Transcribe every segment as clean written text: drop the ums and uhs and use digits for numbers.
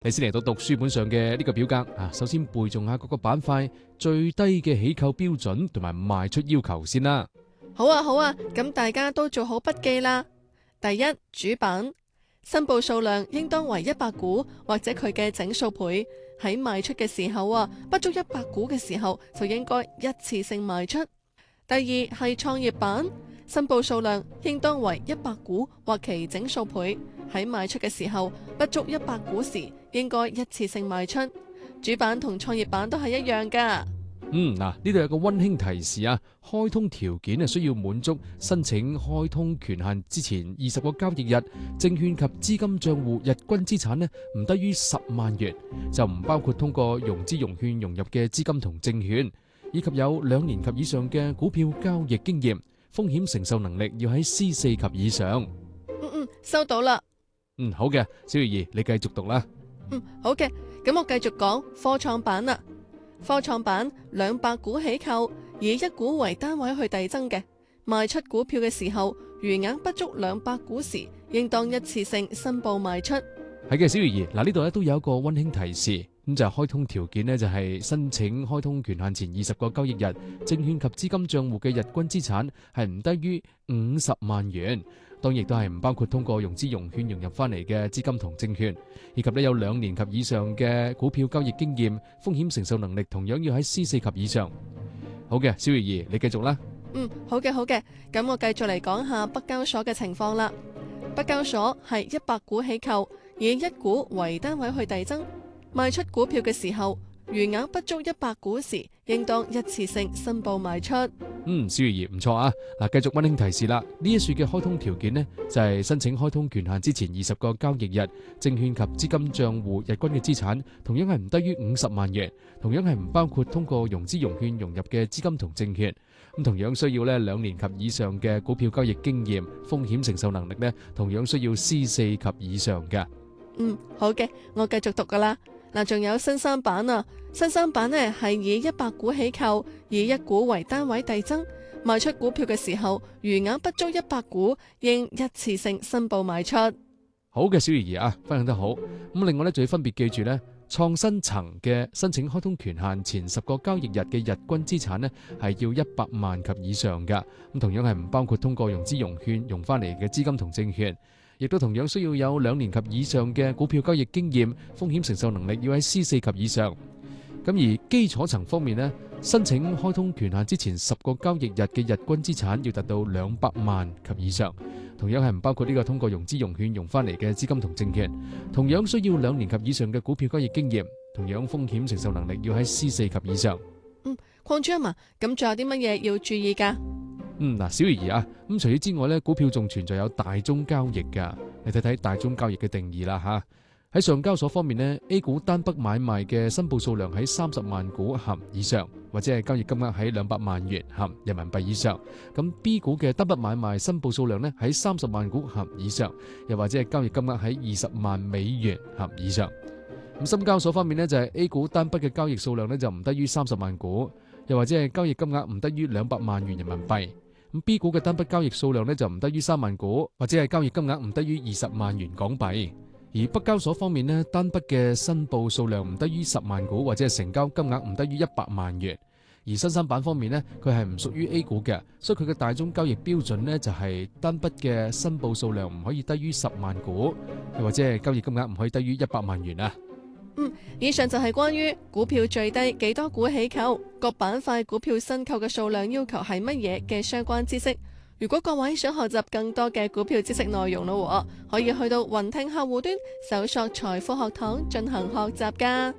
你先嚟到讀書本上嘅呢個表格啊，首先背誦下嗰個板塊最低嘅起購標準同埋賣出要求先啦。 好啊，好啊，咁大家都做好筆記啦。第一，主板申報數量應當為100股或者佢嘅整數倍。喺賣出嘅時候啊，不足100股嘅時候就應該一次性賣出。第二係創業板，申報數量應當為100股或其整數倍。喺賣出嘅時候不足100股時，應該一次性賣出。主板同創業板都係一樣噶。 嗱，呢度有個溫馨提示啊，開通條件係需要滿足申請開通權限之前20個交易日，證券及資金賬戶日均資產唔低於10萬元，就唔包括通過融資融券融入嘅資金同證券，以及有2年及以上嘅股票交易經驗，風險承受能力要喺 C4 及以上。 收到啦。 好嘅，小魚兒你繼續讀啦。 好嘅，咁我繼續講科創板啦。科創板200股起購，以1股為單位去遞增嘅。賣出股票嘅時候，餘額不足200股時，應當一次性申報賣出。 係嘅，小魚兒，嗱呢度都有一個溫馨提示，咁就係開通條件就係申請開通權限前20個交易日，證券及資金賬戶嘅日均資產係唔低於50萬元。當然亦都係唔包括通過融資融券融入翻嚟嘅資金同證券，以及有2年及以上嘅股票交易經驗，風險承受能力同樣要喺 C4 及以上。好嘅，小魚兒你繼續啦。 好嘅，咁我繼續嚟講下北交所嘅情況啦。北交所係100股起購，以1股為單位去遞增。賣出股票嘅時候，餘額不足100股時，應當一次性申報賣出。 小魚兒唔錯啊！嗱，繼續溫馨提示啦，呢一樹嘅開通條件就係申請開通權限之前20個交易日，證券及資金賬戶日均嘅資產同樣係唔低於50萬元，同樣係唔包括通過融資融券融入嘅資金同證券。咁同樣需要2年及以上嘅股票交易經驗，風險承受能力同樣需要 C4 及以上嘅。 好嘅，我繼續讀噶啦。嗱，仲有新三板啊！新三板係以100股起購，以1股為單位遞增。賣出股票嘅時候，餘額不足100股，應一次性申報賣出。 好嘅，小魚兒啊，分享得好。咁另外仲要分別記住創新層嘅申請開通權限前10個交易日嘅日均資產係要100萬及以上㗎。咁同樣係唔包括通過融資融券融翻嚟嘅資金同證券。亦都同樣需要有2年及以上嘅股票交易經驗，風險承受能力要喺 C4 及以上。咁而基礎層方面申請開通權限之前10個交易日嘅日均資產要達到200萬及以上，同樣係唔包括呢個通過融資融券融翻嚟嘅資金同證券。同樣需要2年及以上嘅股票交易經驗，同樣風險承受能力要喺 C4 及以上。 鄺主任啊，咁仲有啲乜嘢要注意㗎？ 小魚兒啊，咁除此之外股票仲存在有大宗交易噶。你睇睇大宗交易嘅定義啦吓。喺上交所方面A 股單筆買賣嘅申報數量喺30萬股含以上，或者係交易金額喺200萬元含人民幣以上。咁 B 股嘅單筆買賣申報數量喺30萬股含以上，又或者係交易金額喺20萬美元含以上。咁深交所方面就係 A 股單筆嘅交易數量就唔低於30萬股，又或者係交易金額唔低於200萬元人民幣。咁 B 股嘅單筆交易數量就唔低於3萬股，或者係交易金額唔低於20萬元港幣。而北交所方面單筆嘅申報數量唔低於10萬股，或者係成交金額唔低於100萬元。而新三板方面佢係唔屬於 A 股嘅，所以佢嘅大宗交易標準就係單筆嘅申報數量唔可以低於10萬股，又或者係交易金額唔可以低於100萬元啊。 以上就係關於股票最低幾多股起購，各板塊股票申購嘅數量要求係乜嘢嘅相關知識。如果各位想學習更多嘅股票知識內容咯，可以去到雲聽客戶端搜索財富學堂進行學習噶。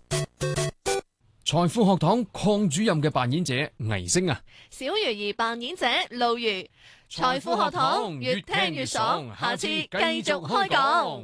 財富學堂鄺主任嘅扮演者倪星啊， 小魚兒扮演者路如。財富學堂越聽越爽，下次繼續開講。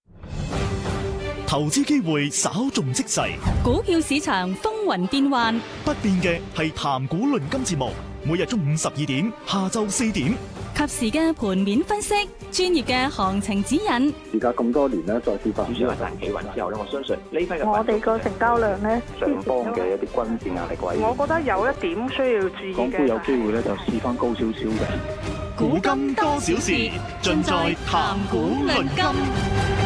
投資機會稍縱即逝， 股票市場風雲變幻， 不變嘅係談股論金節目，每日中午12點，下晝4點， 及時嘅盤面分析，專業嘅行情指引。 而家咁多年咧，再跌翻， 主要係大企穩之後咧，我相信呢批嘅我哋個成交量咧， 上方嘅一啲均線壓力位， 我覺得有一點需要注意嘅。 港股有機會咧就試翻高少少嘅。 股金多少事，盡在談股論金。